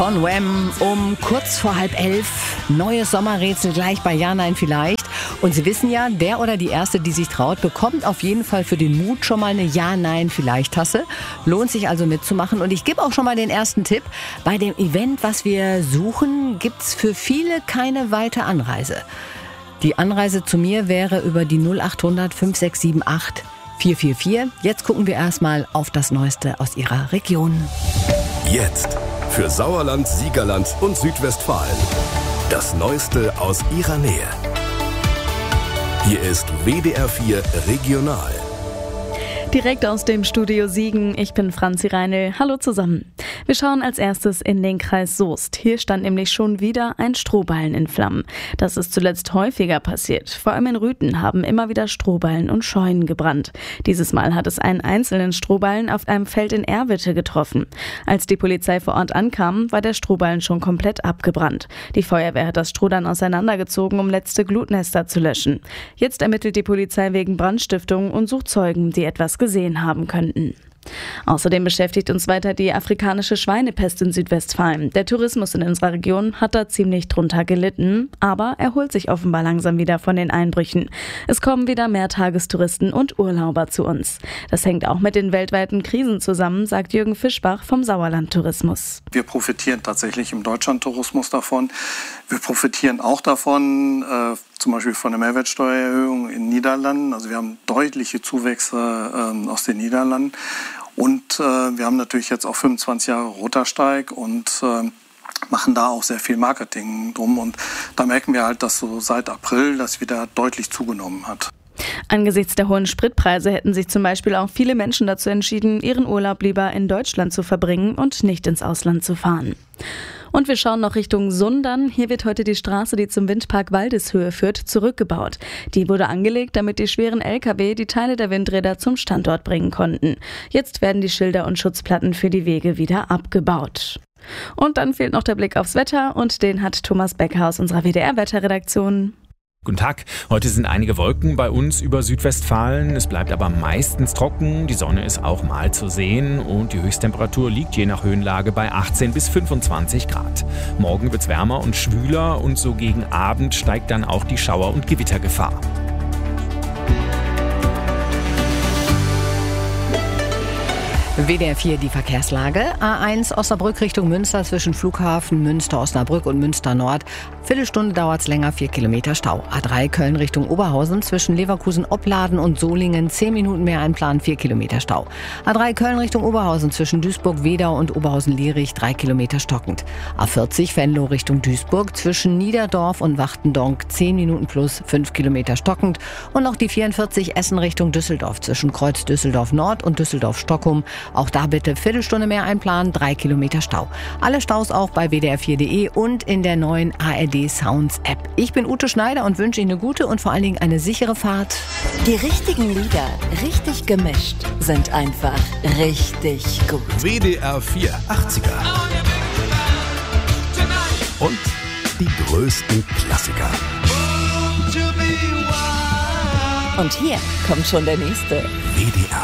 Von Wham um kurz vor 10:30. Neues Sommerrätsel gleich bei Ja, Nein, Vielleicht. Und Sie wissen ja, der oder die Erste, die sich traut, bekommt auf jeden Fall für den Mut schon mal eine Ja, Nein, Vielleicht Tasse. Lohnt sich also mitzumachen. Und ich gebe auch schon mal den ersten Tipp. Bei dem Event, was wir suchen, gibt's für viele keine weite Anreise. Die Anreise zu mir wäre über die 0800 5678 444. Jetzt gucken wir erstmal auf das Neueste aus Ihrer Region. Jetzt für Sauerland, Siegerland und Südwestfalen. Das Neueste aus Ihrer Nähe. Hier ist WDR 4 Regional. Direkt aus dem Studio Siegen, ich bin Franzi Reinl. Hallo zusammen. Wir schauen als erstes in den Kreis Soest. Hier stand nämlich schon wieder ein Strohballen in Flammen. Das ist zuletzt häufiger passiert. Vor allem in Rüthen haben immer wieder Strohballen und Scheunen gebrannt. Dieses Mal hat es einen einzelnen Strohballen auf einem Feld in Erwitte getroffen. Als die Polizei vor Ort ankam, war der Strohballen schon komplett abgebrannt. Die Feuerwehr hat das Stroh dann auseinandergezogen, um letzte Glutnester zu löschen. Jetzt ermittelt die Polizei wegen Brandstiftung und sucht Zeugen, die etwas gesehen haben könnten. Außerdem beschäftigt uns weiter die afrikanische Schweinepest in Südwestfalen. Der Tourismus in unserer Region hat da ziemlich drunter gelitten, aber erholt sich offenbar langsam wieder von den Einbrüchen. Es kommen wieder mehr Tagestouristen und Urlauber zu uns. Das hängt auch mit den weltweiten Krisen zusammen, sagt Jürgen Fischbach vom Sauerland Tourismus. Wir profitieren tatsächlich im Deutschland-Tourismus davon. Wir profitieren auch davon, zum Beispiel von der Mehrwertsteuererhöhung in den Niederlanden. Also wir haben deutliche Zuwächse aus den Niederlanden. Und wir haben natürlich jetzt auch 25 Jahre Rottersteig und machen da auch sehr viel Marketing drum. Und da merken wir halt, dass so seit April das wieder deutlich zugenommen hat. Angesichts der hohen Spritpreise hätten sich zum Beispiel auch viele Menschen dazu entschieden, ihren Urlaub lieber in Deutschland zu verbringen und nicht ins Ausland zu fahren. Und wir schauen noch Richtung Sundern. Hier wird heute die Straße, die zum Windpark Waldeshöhe führt, zurückgebaut. Die wurde angelegt, damit die schweren LKW die Teile der Windräder zum Standort bringen konnten. Jetzt werden die Schilder und Schutzplatten für die Wege wieder abgebaut. Und dann fehlt noch der Blick aufs Wetter und den hat Thomas Becker aus unserer WDR-Wetterredaktion. Guten Tag. Heute sind einige Wolken bei uns über Südwestfalen. Es bleibt aber meistens trocken. Die Sonne ist auch mal zu sehen und die Höchsttemperatur liegt je nach Höhenlage bei 18 bis 25 Grad. Morgen wird's wärmer und schwüler und so gegen Abend steigt dann auch die Schauer- und Gewittergefahr. WDR 4 die Verkehrslage. A1 Osnabrück Richtung Münster zwischen Flughafen Münster-Osnabrück und Münster Nord. Viertelstunde dauert es länger, 4 Kilometer Stau. A3 Köln Richtung Oberhausen zwischen Leverkusen-Opladen und Solingen 10 Minuten mehr einplanen, 4 Kilometer Stau. A3 Köln Richtung Oberhausen zwischen Duisburg-Wedau und Oberhausen-Lierich 3 Kilometer stockend. A40 Venlo Richtung Duisburg zwischen Niederdorf und Wachtendonk 10 Minuten plus 5 Kilometer stockend. Und noch die 44 Essen Richtung Düsseldorf zwischen Kreuz Düsseldorf Nord und Düsseldorf-Stockholm. Auch da bitte Viertelstunde mehr einplanen, 3 Kilometer Stau. Alle Staus auch bei wdr4.de und in der neuen ARD Sounds App. Ich bin Ute Schneider und wünsche Ihnen eine gute und vor allen Dingen eine sichere Fahrt. Die richtigen Lieder, richtig gemischt, sind einfach richtig gut. WDR 4 80er. Und die größten Klassiker. Und hier kommt schon der nächste. WDR